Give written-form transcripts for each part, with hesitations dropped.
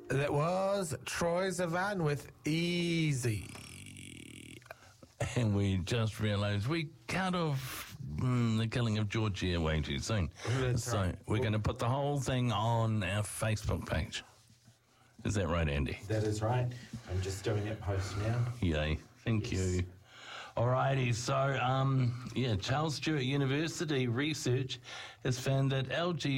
That was Troy Sivan with Easy. And we just realised we cut off the killing of Georgia way too soon. So we're going to put the whole thing on our Facebook page. Is that right, Andy? That is right. I'm just doing it post now. Yay. Thank you. Alrighty, so, Charles Sturt University research has found that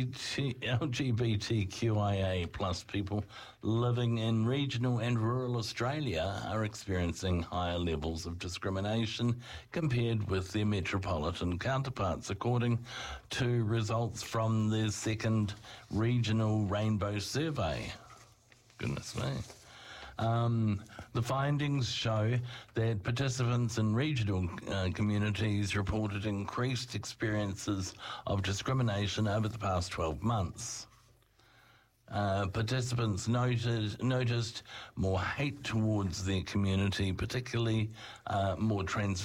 LGBTQIA plus people living in regional and rural Australia are experiencing higher levels of discrimination compared with their metropolitan counterparts, according to results from the second regional Rainbow Survey. Goodness me. The findings show that participants in regional communities reported increased experiences of discrimination over the past 12 months. Participants noticed more hate towards their community, particularly more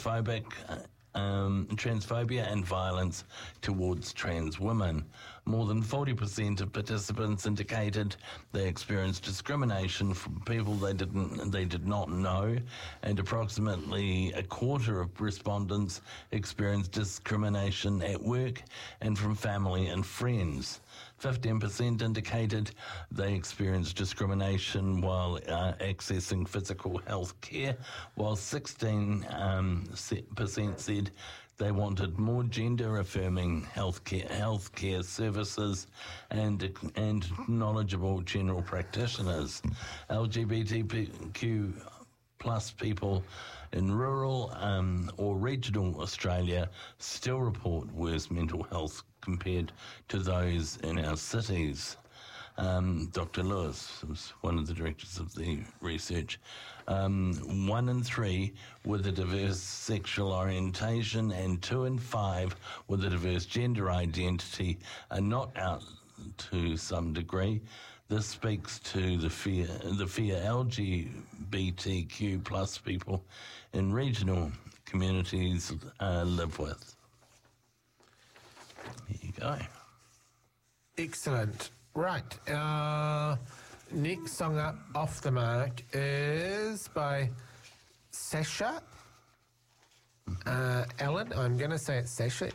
transphobia and violence towards trans women. More than 40% of participants indicated they experienced discrimination from people they did not know, and approximately a quarter of respondents experienced discrimination at work and from family and friends. 15% indicated they experienced discrimination while accessing physical health care, while 16% said they wanted more gender-affirming healthcare services and knowledgeable general practitioners. LGBTQ plus people in rural or regional Australia still report worse mental health compared to those in our cities. Dr. Lewis was one of the directors of the research. 1 in 3 with a diverse sexual orientation and 2 in 5 with a diverse gender identity are not out to some degree. This speaks to the fear LGBTQ plus people in regional communities live with. There you go. Excellent. Right. Next song up off the mark is by Sasha. Alan, I'm going to say it's Sasha.